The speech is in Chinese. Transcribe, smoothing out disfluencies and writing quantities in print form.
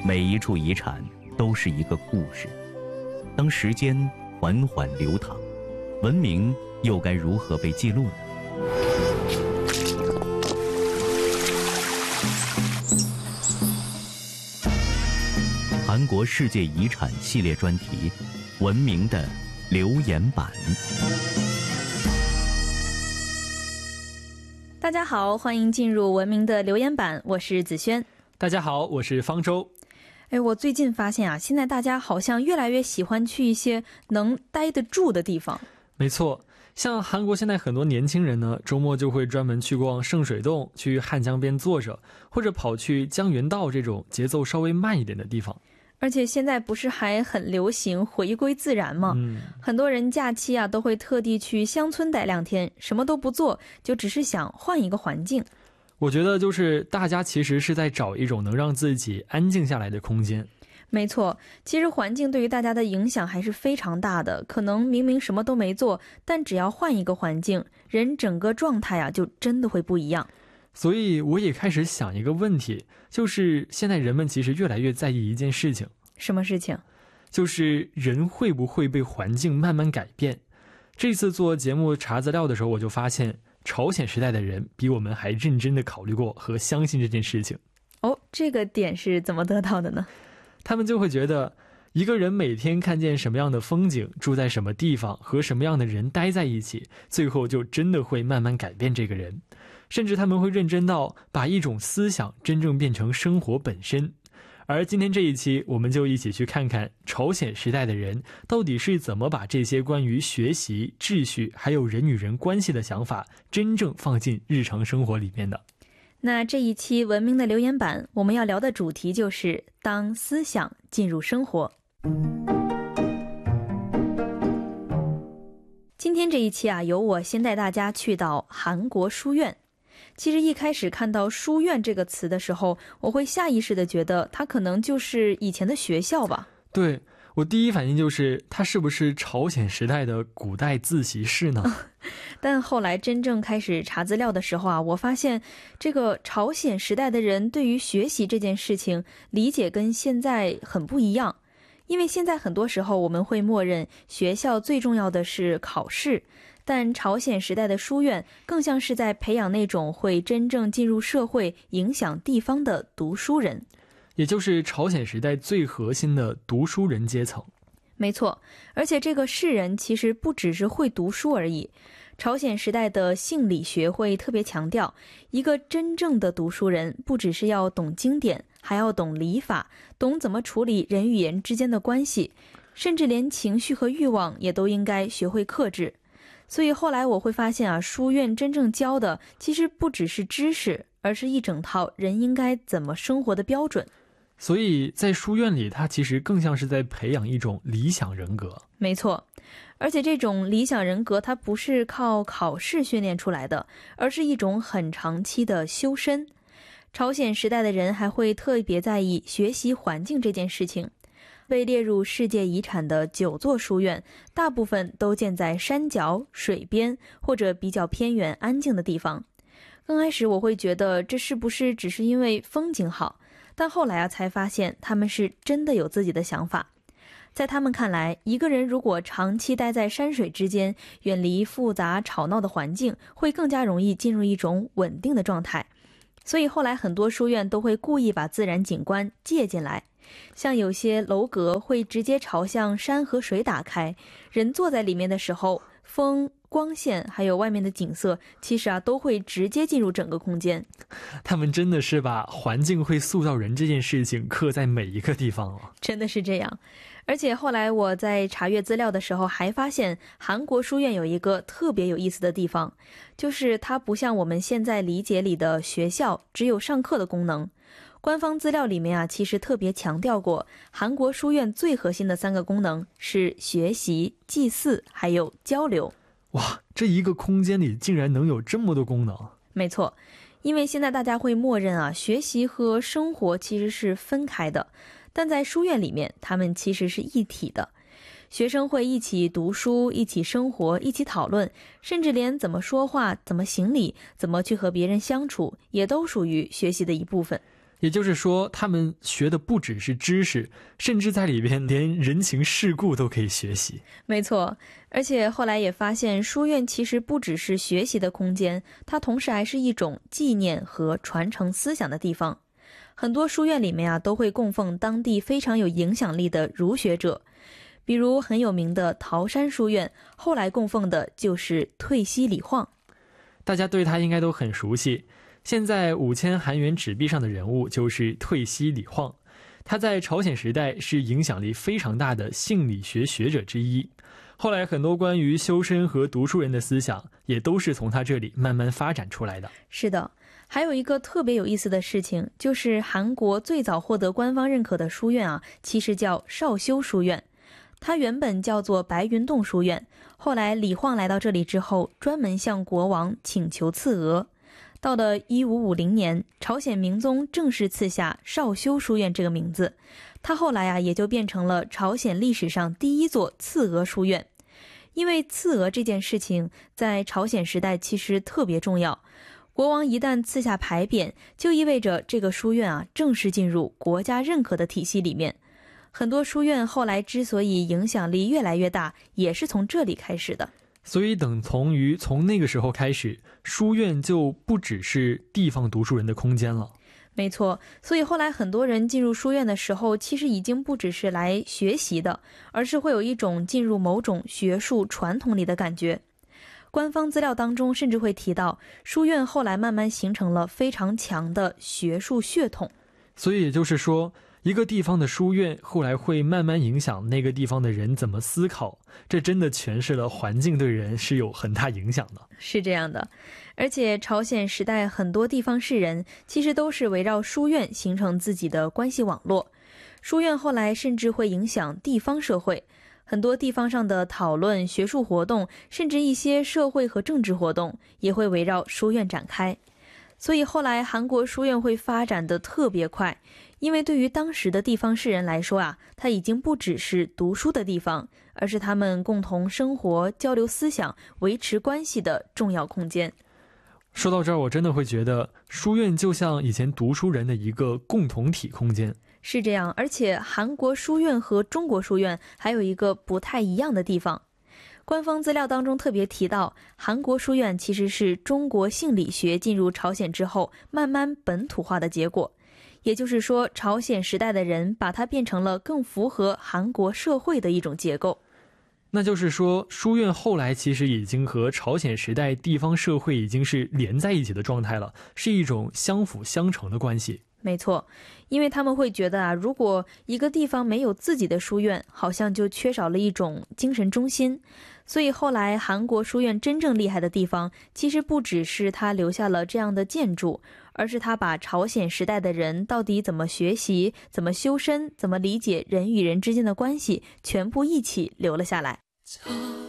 每一处遗产都是一个故事。当时间缓缓流淌，文明又该如何被记录呢？韩国世界遗产系列专题，文明的留言板。 大家好，欢迎进入文明的留言板，我是子轩。 大家好，我是方舟。 我最近发现啊，现在大家好像越来越喜欢去一些能待得住的地方。 没错，像韩国现在很多年轻人呢，周末就会专门去逛圣水洞，去汉江边坐着，或者跑去江原道这种节奏稍微慢一点的地方。 而且现在不是还很流行回归自然吗？很多人假期啊都会特地去乡村待2天，什么都不做，就只是想换一个环境。 我觉得就是大家其实是在找一种能让自己安静下来的空间。 没错，其实环境对于大家的影响还是非常大的，可能明明什么都没做，但只要换一个环境，人整个状态啊就真的会不一样。 所以我也开始想一个问题，就是现在人们其实越来越在意一件事情。 什么事情？ 就是人会不会被环境慢慢改变。这次做节目查资料的时候，我就发现朝鲜时代的人比我们还认真地考虑过和相信这件事情。 这个点是怎么得到的呢？ 他们就会觉得一个人每天看见什么样的风景，住在什么地方，和什么样的人待在一起，最后就真的会慢慢改变这个人。甚至他们会认真到把一种思想真正变成生活本身。而今天这一期，我们就一起去看看朝鲜时代的人到底是怎么把这些关于学习、秩序还有人与人关系的想法真正放进日常生活里面的。 那这一期文明的留言板，我们要聊的主题就是当思想进入生活。今天这一期啊，由我先带大家去到韩国书院。其实一开始看到书院这个词的时候，我会下意识的觉得它可能就是以前的学校吧。 对，我第一反应就是它是不是朝鲜时代的古代自习室呢？ 但后来真正开始查资料的时候啊，我发现这个朝鲜时代的人对于学习这件事情理解跟现在很不一样。因为现在很多时候我们会默认学校最重要的是考试，但朝鲜时代的书院更像是在培养那种会真正进入社会、影响地方的读书人， 也就是朝鲜时代最核心的读书人阶层。 没错，而且这个士人其实不只是会读书而已。朝鲜时代的性理学会特别强调，一个真正的读书人不只是要懂经典，还要懂礼法，懂怎么处理人与人之间的关系，甚至连情绪和欲望也都应该学会克制。所以后来我会发现啊，书院真正教的其实不只是知识，而是一整套人应该怎么生活的标准。 所以在书院里，它其实更像是在培养一种理想人格。 没错，而且这种理想人格它不是靠考试训练出来的，而是一种很长期的修身。朝鲜时代的人还会特别在意学习环境这件事情。被列入世界遗产的9座书院，大部分都建在山脚、水边或者比较偏远安静的地方。刚开始我会觉得这是不是只是因为风景好，但后来才发现他们是真的有自己的想法。在他们看来，一个人如果长期待在山水之间，远离复杂吵闹的环境，会更加容易进入一种稳定的状态。所以后来很多书院都会故意把自然景观借进来，像有些楼阁会直接朝向山和水打开，人坐在里面的时候，风、光线还有外面的景色其实都会直接进入整个空间。 他们真的是把环境会塑造人这件事情刻在每一个地方了。 真的是这样。而且后来我在查阅资料的时候还发现，韩国书院有一个特别有意思的地方，就是它不像我们现在理解里的学校只有上课的功能。官方资料里面啊，其实特别强调过，韩国书院最核心的3个功能是学习、祭祀还有交流。 哇，这一个空间里竟然能有这么多功能。 没错，因为现在大家会默认啊，学习和生活其实是分开的，但在书院里面，他们其实是一体的。学生会一起读书，一起生活，一起讨论，甚至连怎么说话、怎么行礼、怎么去和别人相处，也都属于学习的一部分。 也就是说，他们学的不只是知识，甚至在里边连人情世故都可以学习。 没错，而且后来也发现，书院其实不只是学习的空间，它同时还是一种纪念和传承思想的地方。很多书院里面啊，都会供奉当地非常有影响力的儒学者，比如很有名的桃山书院，后来供奉的就是退西李晃。 大家对他应该都很熟悉。现在5000韩元纸币上的人物就是退西李晃，他在朝鲜时代是影响力非常大的性理学学者之一。后来很多关于修身和读书人的思想，也都是从他这里慢慢发展出来的。 是的，还有一个特别有意思的事情，就是韩国最早获得官方认可的书院啊，其实叫少修书院。它原本叫做白云洞书院，后来李晃来到这里之后，专门向国王请求赐额。到了1550年，朝鲜明宗正式赐下少修书院这个名字，它后来啊也就变成了朝鲜历史上第一座赐额书院。因为赐额这件事情在朝鲜时代其实特别重要，国王一旦赐下牌匾，就意味着这个书院啊正式进入国家认可的体系里面。很多书院后来之所以影响力越来越大，也是从这里开始的。 所以等同于从那个时候开始，书院就不只是地方读书人的空间了。 没错，所以后来很多人进入书院的时候，其实已经不只是来学习的，而是会有一种进入某种学术传统里的感觉。官方资料当中甚至会提到，书院后来慢慢形成了非常强的学术血统。 所以也就是说，一个地方的书院后来会慢慢影响那个地方的人怎么思考，这真的诠释了环境对人是有很大影响的。 是这样的，而且朝鲜时代很多地方士人其实都是围绕书院形成自己的关系网络。书院后来甚至会影响地方社会，很多地方上的讨论、学术活动，甚至一些社会和政治活动也会围绕书院展开。所以后来韩国书院会发展得特别快，因为对于当时的地方士人来说啊，它已经不只是读书的地方，而是他们共同生活、交流思想、维持关系的重要空间。 说到这儿，我真的会觉得书院就像以前读书人的一个共同体空间。 是这样，而且韩国书院和中国书院还有一个不太一样的地方。官方资料当中特别提到，韩国书院其实是中国性理学进入朝鲜之后慢慢本土化的结果。也就是说，朝鲜时代的人把它变成了更符合韩国社会的一种结构。 那就是说，书院后来其实已经和朝鲜时代地方社会已经是连在一起的状态了，是一种相辅相成的关系。 没错，因为他们会觉得啊，如果一个地方没有自己的书院，好像就缺少了一种精神中心。所以后来韩国书院真正厉害的地方，其实不只是它留下了这样的建筑，而是它把朝鲜时代的人到底怎么学习、怎么修身、怎么理解人与人之间的关系，全部一起留了下来。